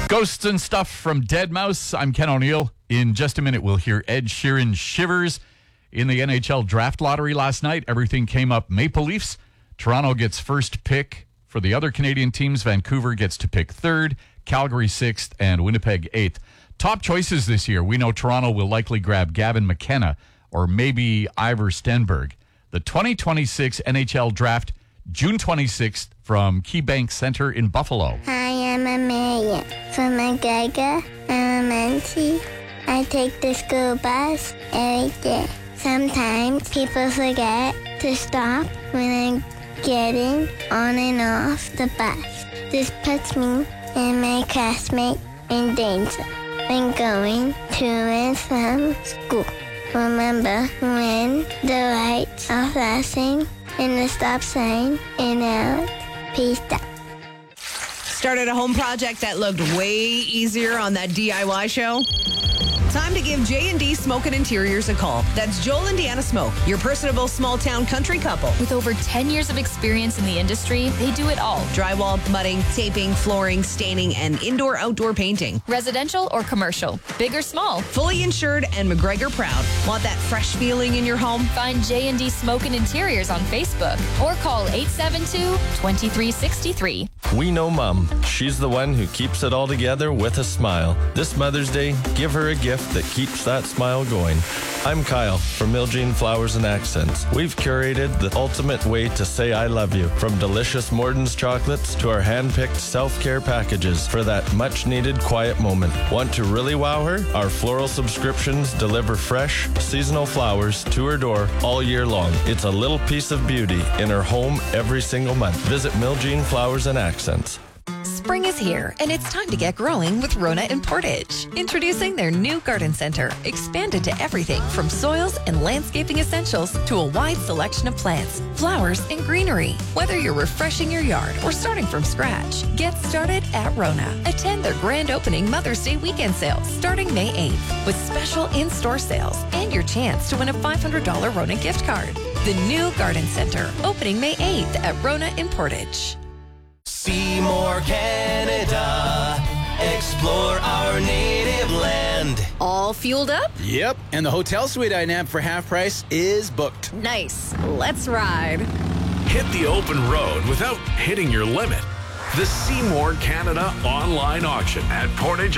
Ghosts and Stuff from Deadmau5. I'm Ken O'Neill. In just a minute, we'll hear Ed Sheeran Shivers. In the NHL draft lottery last night, everything came up Maple Leafs. Toronto gets first pick. For the other Canadian teams, Vancouver gets to pick third, Calgary sixth, and Winnipeg eighth. Top choices this year. We know Toronto will likely grab Gavin McKenna or maybe Ivor Stenberg. The 2026 NHL draft, June 26th, from KeyBank Center in Buffalo. Hi, I'm Amelia from McGregor Elementary. I take the school bus every day. Sometimes people forget to stop when I'm getting on and off the bus. This puts me and my classmates in danger when going to and from school. Remember when the lights are flashing and the stop sign and out. Peace out. Started a home project that looked way easier on that DIY show? Time to give J&D Smoke and Interiors a call. That's Joel and Deanna Smoke, your personable small-town country couple. With over 10 years of experience in the industry, they do it all. Drywall, mudding, taping, flooring, staining, and indoor-outdoor painting. Residential or commercial, big or small. Fully insured and McGregor proud. Want that fresh feeling in your home? Find J&D Smoke and Interiors on Facebook or call 872-2363. We know Mom. She's the one who keeps it all together with a smile. This Mother's Day, give her a gift that keeps that smile going. I'm Kyle from Miljean Flowers and Accents. We've curated the ultimate way to say I love you, from delicious Morton's chocolates to our hand-picked self-care packages for that much-needed quiet moment. Want to really wow her? Our floral subscriptions deliver fresh, seasonal flowers to her door all year long. It's a little piece of beauty in her home every single month. Visit Miljean Flowers and Accents. Spring is here, and it's time to get growing with Rona in Portage. Introducing their new garden center, expanded to everything from soils and landscaping essentials to a wide selection of plants, flowers, and greenery. Whether you're refreshing your yard or starting from scratch, get started at Rona. Attend their grand opening Mother's Day weekend sale starting May 8th with special in-store sales and your chance to win a $500 Rona gift card. The new garden center, opening May 8th at Rona in Portage. See more Canada. Explore our native land. All fueled up? Yep, and the hotel suite I nabbed for half price is booked. Nice. Let's ride. Hit the open road without hitting your limit. The Seymour Canada online auction at Portage